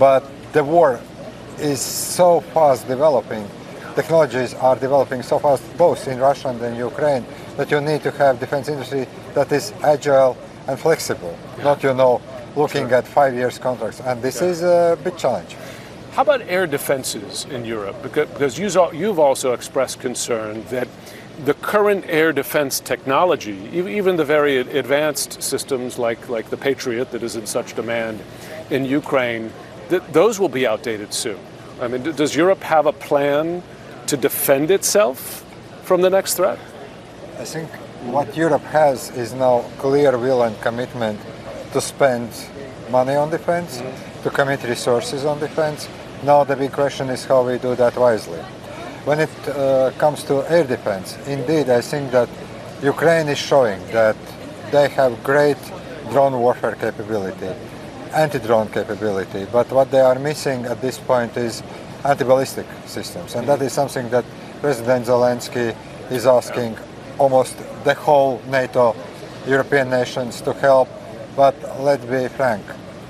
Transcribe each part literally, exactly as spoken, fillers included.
But the war is so fast developing, technologies are developing so fast, both in Russia and in Ukraine, that you need to have defense industry that is agile and flexible, yeah. not, you know, looking sure. at five years contracts. And this yeah. is a big challenge. How about air defenses in Europe? Because you've also expressed concern that the current air defense technology, even the very advanced systems like, like the Patriot that is in such demand in Ukraine, th those will be outdated soon. I mean, does Europe have a plan to defend itself from the next threat? I think what Europe has is now clear will and commitment to spend money on defense, mm-hmm. to commit resources on defense. Now the big question is how we do that wisely. When it uh, comes to air defense, indeed I think that Ukraine is showing that they have great drone warfare capability, anti-drone capability, but what they are missing at this point is anti-ballistic systems, and that is something that President Zelensky is asking almost the whole NATO European nations to help. But let's be frank,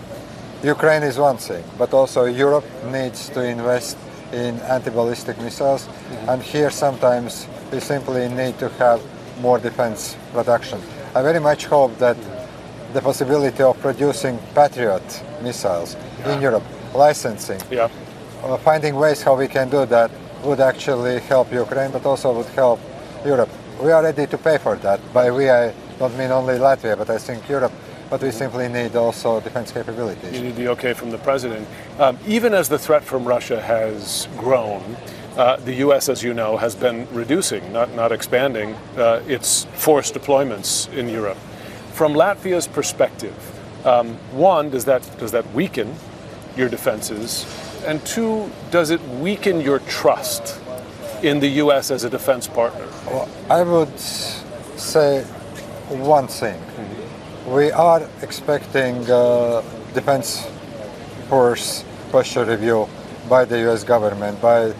Ukraine is one thing, but also Europe needs to invest in anti-ballistic missiles, mm-hmm. and here sometimes we simply need to have more defense production. I very much hope that the possibility of producing Patriot missiles yeah. in Europe, licensing, yeah. uh, finding ways how we can do that would actually help Ukraine, but also would help Europe. We are ready to pay for that. By we, I don't mean only Latvia, but I think Europe. But we simply need also defense capabilities. You need the okay from the president. Um, even as the threat from Russia has grown, uh, the U S, as you know, has been reducing, not, not expanding, uh, its force deployments in Europe. From Latvia's perspective, um, one, does that, does that weaken your defenses? And two, does it weaken your trust in the U S as a defense partner? Well, I would say one thing. Mm-hmm. We are expecting uh, defense force posture review by the U S government, by